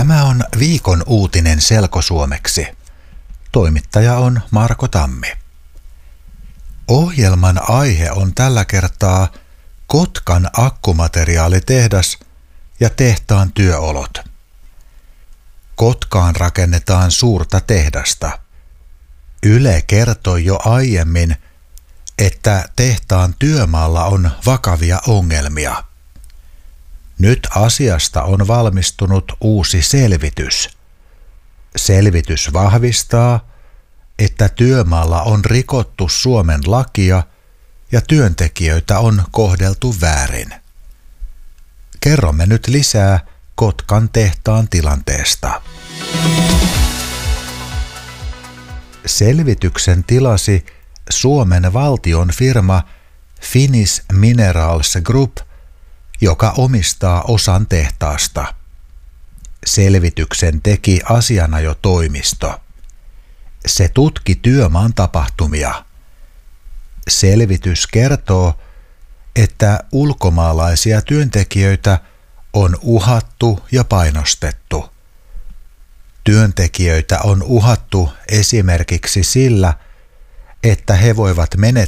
Tämä on viikon uutinen selkosuomeksi. Toimittaja on Marko Tammi. Ohjelman aihe on tällä kertaa Kotkan akkumateriaalitehdas ja tehtaan työolot. Kotkaan rakennetaan suurta tehdasta. Yle kertoi jo aiemmin, että tehtaan työmaalla on vakavia ongelmia. Nyt asiasta on valmistunut uusi selvitys. Selvitys vahvistaa, että työmaalla on rikottu Suomen lakia ja työntekijöitä on kohdeltu väärin. Kerromme nyt lisää Kotkan tehtaan tilanteesta. Selvityksen tilasi Suomen valtion firma Finnish Minerals Group, joka omistaa osan tehtaasta. Selvityksen teki asianajotoimisto. Se tutki työmaan tapahtumia. Selvitys kertoo, että ulkomaalaisia työntekijöitä on uhattu ja painostettu. Työntekijöitä on uhattu esimerkiksi sillä, että he voivat menettää